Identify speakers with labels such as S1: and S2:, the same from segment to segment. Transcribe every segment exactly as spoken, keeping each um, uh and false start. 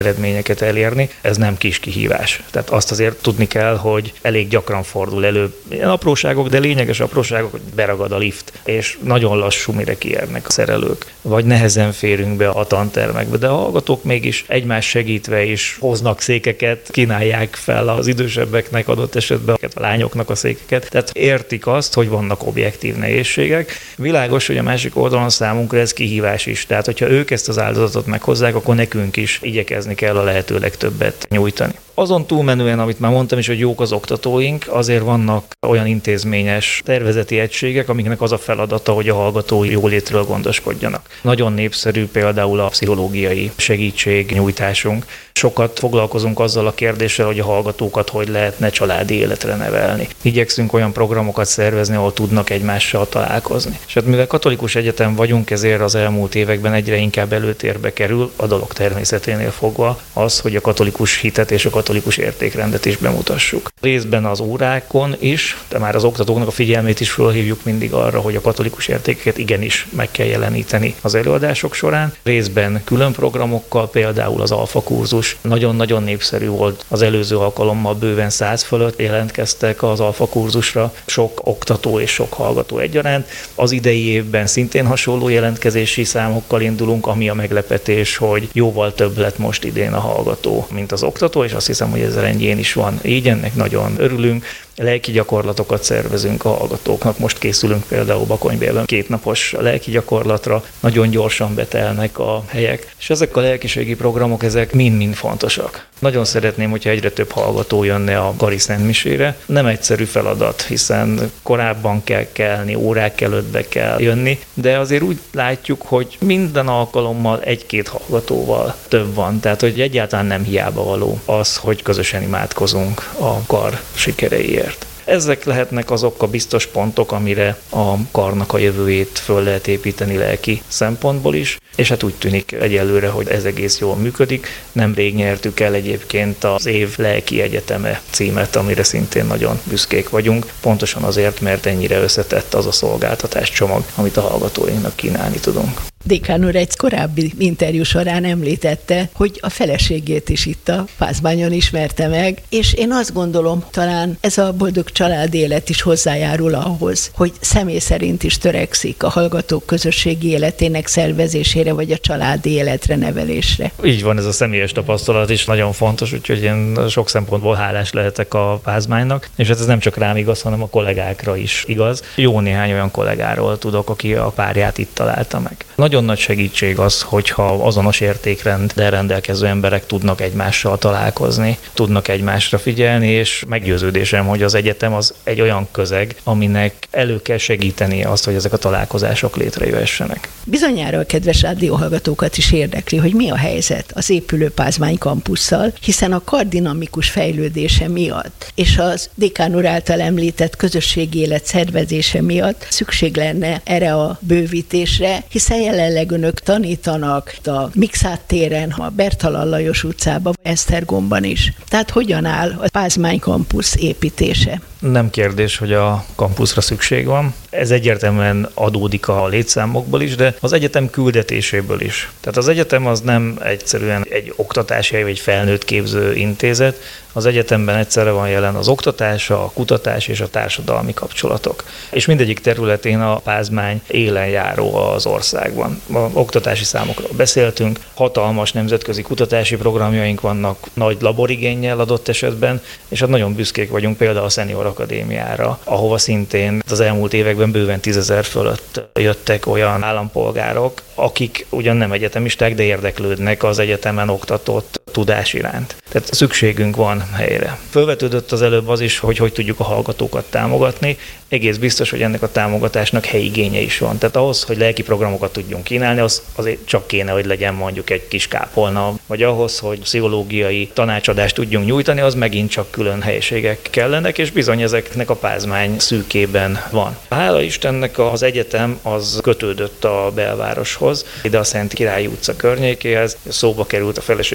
S1: eredményeket elérni. Ez nem kis kihívás. Tehát azt azért tudni kell, hogy elég gyakran fordul elő ilyen apróságok, de lényeges apróságok, hogy beragad a lift, és nagyon lassú, mire kiérnek a szerelők. Vagy nehezen férünk be a tantermekbe, de a hallgatók mégis egymás segítve is hoznak székeket, kínálják fel az idősebbeknek adott esetben a lányoknak a székeket. Tehát értik azt, hogy vannak objektív nehézségek. Világos, hogy a másik oldalon számunkra ez kihívás is. Tehát, hogyha ők ezt az áldozatot meghozzák, akkor nekünk is igyekezni kell a lehető legtöbbet nyújtani. Azon túlmenően, amit már mondtam is, hogy jók az oktatóink, azért vannak olyan intézményes tervezeti egységek, amiknek az a feladata, hogy a hallgatói jólétről gondoskodjanak. Nagyon népszerű például a pszichológiai segítségnyújtásunk. Sokat foglalkozunk azzal a kérdéssel, hogy a hallgatókat hogy lehetne családi életre nevelni. Igyekszünk olyan programokat szervezni, ahol tudnak egymással találkozni. És hát mivel katolikus egyetem vagyunk, ezért az elmúlt években egyre inkább előtérbe kerül, a dolog természeténél fogva, az, hogy a katolikus hitet és a katolikus értékrendet is bemutassuk. Részben az órákon is, de már az oktatóknak a figyelmét is felhívjuk mindig arra, hogy a katolikus értékeket igenis meg kell jeleníteni az előadások során. Részben külön programokkal, például az alfa kurzus nagyon-nagyon népszerű volt. Az előző alkalommal bőven száz fölött jelentkeztek az alfa kurzusra, sok oktató és sok hallgató egyaránt. Az idei évben szintén hasonló jelentkezési számokkal indulunk, ami a meglepetés, hogy jóval több lett most idén a hallgató, mint az oktató, és azt hiszem, hogy ez rendjén is van. Így ennek nagyon örülünk. Lelki gyakorlatokat szervezünk a hallgatóknak. Most készülünk például Bakonybélben kétnapos lelki gyakorlatra, nagyon gyorsan betelnek a helyek, és ezek a lelkiségi programok, ezek mind-mind fontosak. Nagyon szeretném, hogyha egyre több hallgató jönne a Kari Szentmisére. Nem egyszerű feladat, hiszen korábban kell kelni, órák előtt be kell jönni, de azért úgy látjuk, hogy minden alkalommal egy-két hallgatóval több van, tehát hogy egyáltalán nem hiába való az, hogy közösen imádkozunk a kar sikereiért. Ezek lehetnek azok a biztos pontok, amire a karnak a jövőjét föl lehet építeni lelki szempontból is, és hát úgy tűnik egyelőre, hogy ez egész jól működik. Nemrég nyertük el egyébként az év lelki egyeteme címet, amire szintén nagyon büszkék vagyunk, pontosan azért, mert ennyire összetett az a szolgáltatáscsomag, amit a hallgatóinknak kínálni tudunk.
S2: Dékán úr egy korábbi interjú során említette, hogy a feleségét is itt a Pázmányon ismerte meg, és én azt gondolom, talán ez a boldog család élet is hozzájárul ahhoz, hogy személy szerint is törekszik a hallgatók közösségi életének szervezésére, vagy a családi életre nevelésre.
S1: Így van, ez a személyes tapasztalat is nagyon fontos, úgyhogy én sok szempontból hálás lehetek a Pázmánynak, és hát ez nem csak rám igaz, hanem a kollégákra is igaz. Jó néhány olyan kollégáról tudok, aki a párját itt találta meg. Nagyon nagy segítség az, hogyha azonos értékrenddel rendelkező emberek tudnak egymással találkozni, tudnak egymásra figyelni, és meggyőződésem, hogy az egyetem az egy olyan közeg, aminek elő kell segíteni azt, hogy ezek a találkozások létrejöhessenek.
S2: Bizonyára a kedves rádióhallgatókat is érdekli, hogy mi a helyzet az épülő Pázmány kampusszal, hiszen a kar dinamikus fejlődése miatt, és az dékán úr által említett közösségi élet szervezése miatt szükség lenne erre a bővítésre, hiszen jelenleg önök tanítanak a Mikszáth téren, a Bertalan Lajos utcában, Esztergomban is. Tehát hogyan áll a Pázmány kampusz építése?
S1: Nem kérdés, hogy a kampuszra szükség van. Ez egyértelműen adódik a létszámokból is, de az egyetem küldetéséből is. Tehát az egyetem az nem egyszerűen egy oktatási vagy egy felnőtt képző intézet. Az egyetemben egyszerre van jelen az oktatás, a kutatás és a társadalmi kapcsolatok. És mindegyik területén a Pázmány élen járó az országban. A oktatási számokról beszéltünk, hatalmas nemzetközi kutatási programjaink vannak, nagy laborigénnyel adott esetben, és hát nagyon büszkék vagyunk például a Senior Akadémiára, ahova szintén az elmúlt években bőven tízezer fölött jöttek olyan állampolgárok, akik ugyan nem egyetemisták, de érdeklődnek az egyetemen oktatott tudás iránt. Tehát szükségünk van helyre. Fölvetődött az előbb az is, hogy hogy tudjuk a hallgatókat támogatni. Egész biztos, hogy ennek a támogatásnak helyi igénye is van. Tehát ahhoz, hogy lelki programokat tudjunk kínálni, az azért csak kéne, hogy legyen mondjuk egy kis kápolna, vagy ahhoz, hogy pszichológiai tanácsadást tudjunk nyújtani, az megint csak külön helyiségek kellenek, és bizony ezeknek a Pázmány szűkében van. Hála Istennek az egyetem az kötődött a belvároshoz, ide a Szent Királyi utca környékéhez. Szóba került a feleségemet is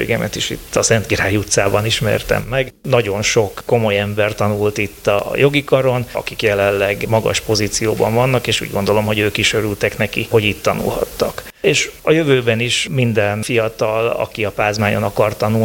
S1: is itt a Szentkirály utcában ismertem meg. Nagyon sok komoly ember tanult itt a jogi karon, akik jelenleg magas pozícióban vannak, és úgy gondolom, hogy ők is örültek neki, hogy itt tanulhattak. És a jövőben is minden fiatal, aki a Pázmányon akar tanulni,